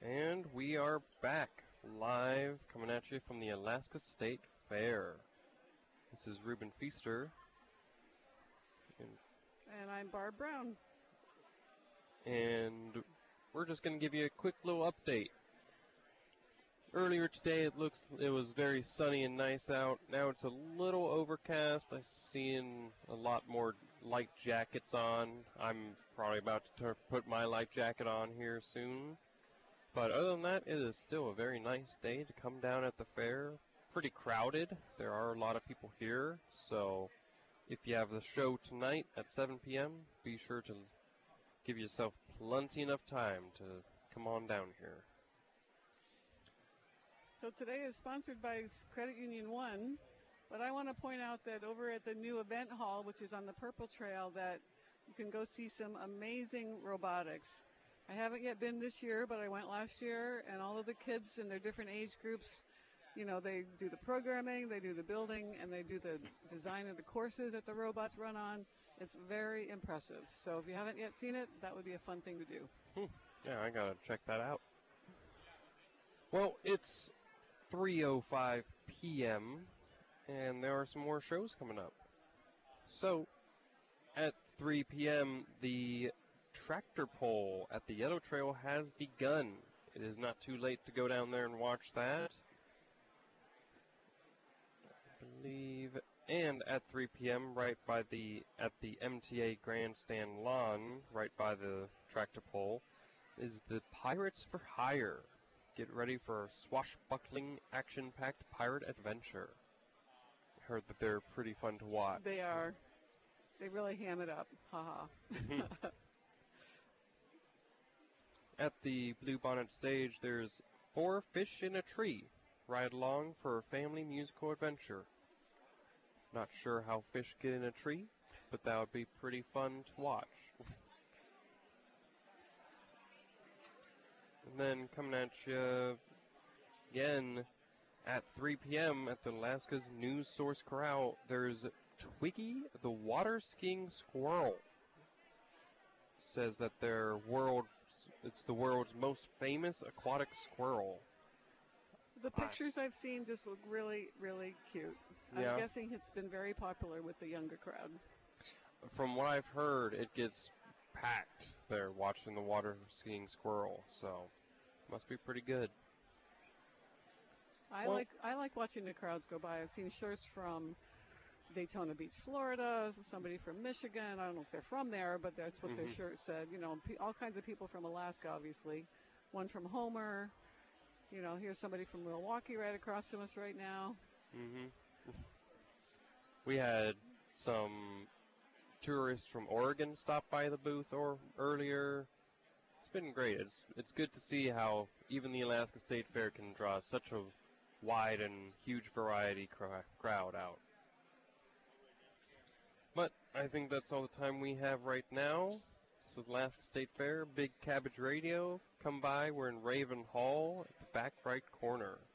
And we are back live, coming at you from the Alaska State Fair. This is Ruben Feaster. And I'm Barb Brown. And we're just going to give you a quick little update. Earlier today it was very sunny and nice out. Now it's a little overcast. I'm seeing a lot more light jackets on. I'm probably about to put my light jacket on here soon. But other than that, it is still a very nice day to come down at the fair. Pretty crowded. There are a lot of people here. So if you have the show tonight at 7 p.m., be sure to give yourself plenty enough time to come on down here. So today is sponsored by Credit Union 1, but I want to point out that over at the new event hall, which is on the Purple Trail, that you can go see some amazing robotics. I haven't yet been this year, but I went last year, and all of the kids in their different age groups, you know, they do the programming, they do the building, and they do the design of the courses that the robots run on. It's very impressive. So if you haven't yet seen it, that would be a fun thing to do. Yeah, I gotta check that out. Well, it's 3:05 p.m., and there are some more shows coming up. So, at 3 p.m., the tractor pull at the Yellow Trail has begun. It is not too late to go down there and watch that, I believe. And at 3 p.m., right by at the MTA Grandstand lawn, right by the tractor pull, is the Pirates for Hire. Get ready for a swashbuckling, action-packed pirate adventure. I heard that they're pretty fun to watch. They are. They really ham it up. Ha ha. At the Bluebonnet stage, there's 4 Fish in a Tree. Ride along for a family musical adventure. Not sure how fish get in a tree, but that would be pretty fun to watch. And then coming at you again at 3 p.m. at the Alaska's News Source Corral, there's Twiggy the water skiing squirrel. Says that it's the world's most famous aquatic squirrel. The pictures I've seen just look really, really cute. Yeah. I'm guessing it's been very popular with the younger crowd. From what I've heard, it gets packed there watching the water skiing squirrel, so must be pretty good. I like watching the crowds go by. I've seen shirts from Daytona Beach, Florida, somebody from Michigan. I don't know if they're from there, but that's what their shirt said. You know, all kinds of people from Alaska, obviously. One from Homer. You know, here's somebody from Milwaukee right across from us right now. We had some tourists from Oregon stop by the booth earlier. It's been great. It's good to see how even the Alaska State Fair can draw such a wide and huge variety crowd out. But I think that's all the time we have right now. This is Alaska State Fair, Big Cabbage Radio. Come by, we're in Raven Hall at the back right corner.